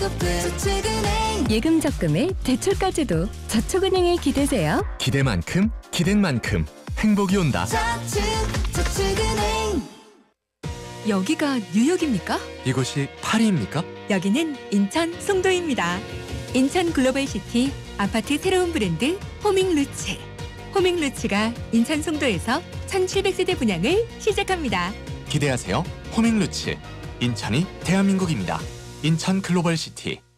저축은행. 예금 적금에 대출까지도 저축은행에 기대세요. 기대만큼 기댄 만큼 행복이 온다. 저축은행. 여기가 뉴욕입니까? 이곳이 파리입니까? 여기는 인천 송도입니다. 인천 글로벌시티 아파트 새로운 브랜드 호밍루츠. 호밍루츠가 인천 송도에서 1700세대 분양을 시작합니다. 기대하세요. 호밍루츠. 인천이 대한민국입니다. 인천 글로벌시티.